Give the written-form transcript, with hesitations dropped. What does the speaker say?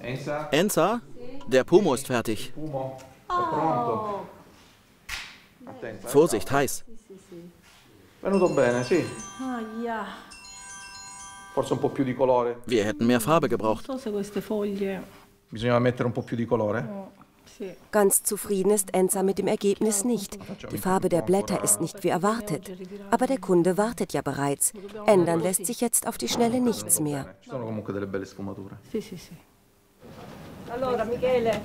Enza, der Pomo ist fertig. Vorsicht, heiß. Wir hätten mehr Farbe gebraucht. Ganz zufrieden ist Enza mit dem Ergebnis nicht. Die Farbe der Blätter ist nicht wie erwartet. Aber der Kunde wartet ja bereits. Ändern lässt sich jetzt auf die Schnelle nichts mehr.